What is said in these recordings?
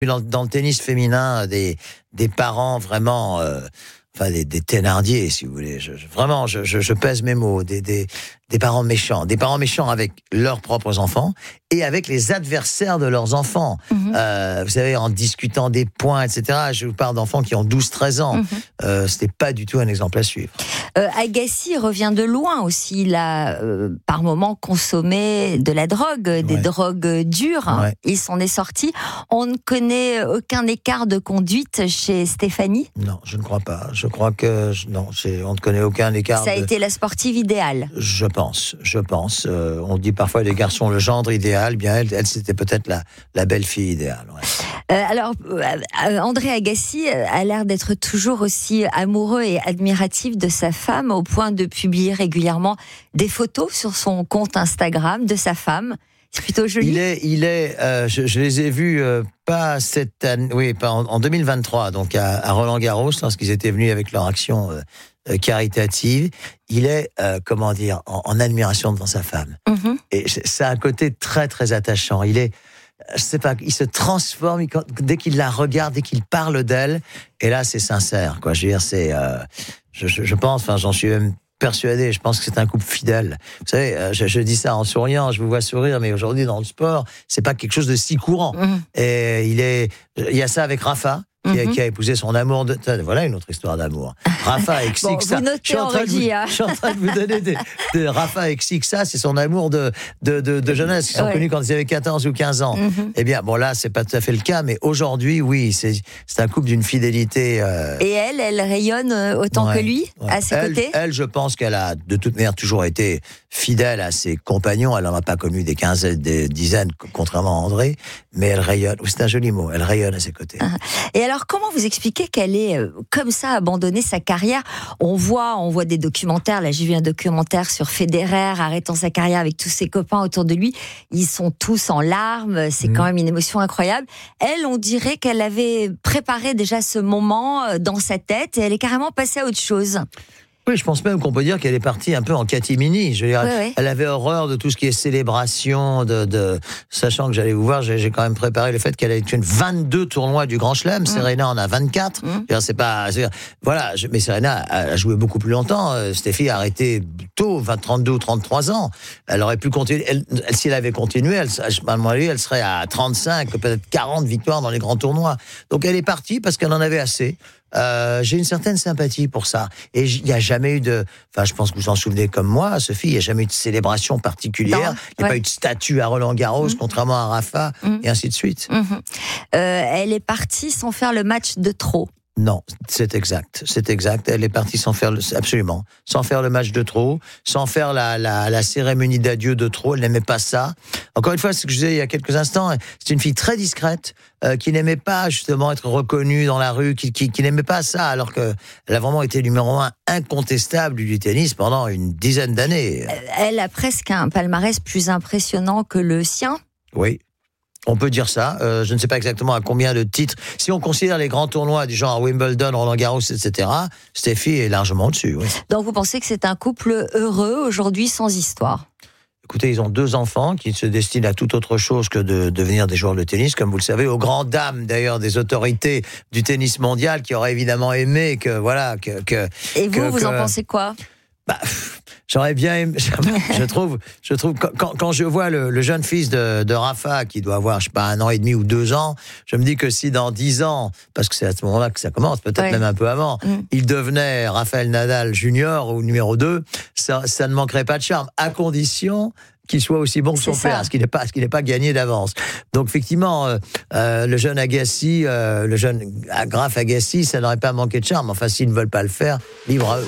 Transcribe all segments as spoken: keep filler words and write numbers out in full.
Dans, dans le tennis féminin, des, des parents vraiment, euh, enfin des, des Thénardier, si vous voulez. Je, je, vraiment, je, je, je pèse mes mots. Des, des, des parents méchants, des parents méchants avec leurs propres enfants et avec les adversaires de leurs enfants. Mmh. Euh, vous savez, en discutant des points, et cetera. Je vous parle d'enfants qui ont douze treize ans. Mmh. Euh, c'était pas du tout un exemple à suivre. Euh, Agassi revient de loin aussi. Il a euh, par moments consommé de la drogue, des ouais. drogues dures. Ouais. Il s'en est sorti. On ne connaît aucun écart de conduite chez Stéphanie ? Non, je ne crois pas. Je crois que non, on ne connaît aucun écart. Ça a de... été la sportive idéale. Je pense, je pense. Euh, on dit parfois des garçons le gendre idéal. Bien, elle, elle c'était peut-être la, la belle-fille idéale. Ouais. Euh, alors, euh, André Agassi a l'air d'être toujours aussi amoureux et admiratif de sa femme, au point de publier régulièrement des photos sur son compte Instagram de sa femme. C'est plutôt joli. Il est, il est. Euh, je, je les ai vus euh, pas cette année, oui, pas en, en deux mille vingt-trois, donc à, à Roland-Garros, lorsqu'ils étaient venus avec leur action euh, euh, caritative. Il est, euh, comment dire, en, en admiration devant sa femme. Mm-hmm. Et ça a un côté très très attachant. Il est, je sais pas, il se transforme il, dès qu'il la regarde, dès qu'il parle d'elle. Et là, c'est sincère, quoi. Je veux dire, c'est, euh, je, je, je pense, enfin, j'en suis même persuadé, je pense que c'est un couple fidèle. Vous savez, je, je dis ça en souriant, je vous vois sourire, mais aujourd'hui dans le sport, c'est pas quelque chose de si courant. Mmh. Et il est, il y a ça avec Rafa. Qui a, mm-hmm. qui a épousé son amour de... Voilà une autre histoire d'amour. Rafa et Xixa. Bon, je, hein. je suis en train de vous donner des, de Rafa et Xixa, c'est son amour de, de, de, de jeunesse. Ils sont ouais. connus quand ils avaient quatorze ou quinze ans. Mm-hmm. Eh bien, bon là, c'est pas tout à fait le cas, mais aujourd'hui, oui, c'est, c'est un couple d'une fidélité... Euh... Et elle, elle rayonne autant ouais, que lui, ouais. à ses elle, côtés Elle, je pense qu'elle a de toute manière toujours été fidèle à ses compagnons. Elle n'en a pas connu des quinzaines, des dizaines, contrairement à André, mais elle rayonne. C'est un joli mot, elle rayonne à ses côtés. Ah. Et alors, comment vous expliquez qu'elle ait euh, comme ça abandonné sa carrière? On voit, on voit des documentaires. Là, j'ai vu un documentaire sur Federer arrêtant sa carrière avec tous ses copains autour de lui. Ils sont tous en larmes. C'est mmh. quand même une émotion incroyable. Elle, on dirait qu'elle avait préparé déjà ce moment dans sa tête et elle est carrément passée à autre chose. Oui, je pense même qu'on peut dire qu'elle est partie un peu en catimini. Je veux dire, oui, oui. Elle avait horreur de tout ce qui est célébration, de, de sachant que j'allais vous voir, j'ai, j'ai quand même préparé le fait qu'elle a eu vingt-deux tournois du Grand Chelem. Mmh. Serena en a vingt-quatre. Mmh. Je veux dire, c'est pas, c'est, voilà. Je, mais Serena a joué beaucoup plus longtemps. Euh, Steffi a arrêté tôt, vingt, trente-deux ou trente-trois ans. Elle aurait pu continuer. Elle, elle, si elle avait continué, elle, à mon avis, elle serait à trente-cinq, peut-être quarante victoires dans les grands tournois. Donc elle est partie parce qu'elle en avait assez. Euh, j'ai une certaine sympathie pour ça. Et il n'y a jamais eu de... Enfin, je pense que vous en souvenez comme moi, Sophie, il n'y a jamais eu de célébration particulière. Il n'y a ouais. pas eu de statue à Roland-Garros, mmh. contrairement à Rafa, mmh. et ainsi de suite. Mmh. Euh, elle est partie sans faire le match de trop. Non, c'est exact, c'est exact. Elle est partie sans faire, le, absolument, sans faire le match de trop, sans faire la, la, la cérémonie d'adieu de trop. Elle n'aimait pas ça. Encore une fois, ce que je disais il y a quelques instants, c'est une fille très discrète, euh, qui n'aimait pas justement être reconnue dans la rue, qui, qui, qui n'aimait pas ça, alors qu'elle a vraiment été numéro un incontestable du tennis pendant une dizaine d'années. Elle a presque un palmarès plus impressionnant que le sien. Oui. On peut dire ça. Euh, je ne sais pas exactement à combien de titres. Si on considère les grands tournois du genre Wimbledon, Roland-Garros, et cetera, Steffi est largement dessus. Oui. Donc vous pensez que c'est un couple heureux aujourd'hui, sans histoire? Écoutez, ils ont deux enfants qui se destinent à toute autre chose que de devenir des joueurs de tennis, comme vous le savez, aux grandes dames d'ailleurs des autorités du tennis mondial qui auraient évidemment aimé que voilà que. que Et vous, que, vous que... en pensez quoi? Bah, j'aurais bien aimé, je trouve, je trouve quand, quand je vois le, le jeune fils de, de Rafa qui doit avoir, je sais pas, un an et demi ou deux ans, je me dis que si dans dix ans, parce que c'est à ce moment-là que ça commence, peut-être ouais. même un peu avant, mm. il devenait Rafael Nadal junior ou numéro deux, ça, ça ne manquerait pas de charme, à condition qu'il soit aussi bon que son c'est père, ça. ce qui n'est pas, ce qui n'est pas gagné d'avance. Donc effectivement, euh, euh, le jeune Agassi, euh, le jeune Graf Agassi, ça n'aurait pas manqué de charme. Enfin, s'ils ne veulent pas le faire, libre à eux.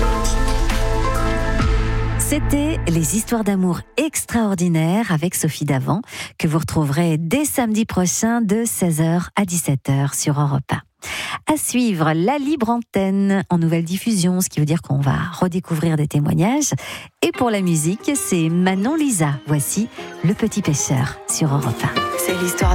C'était les histoires d'amour extraordinaires avec Sophie Davant, que vous retrouverez dès samedi prochain de seize heures à dix-sept heures sur Europe un. À suivre, la libre antenne en nouvelle diffusion, ce qui veut dire qu'on va redécouvrir des témoignages. Et pour la musique, c'est Manon Lisa. Voici Le Petit Pêcheur sur Europe un. C'est l'histoire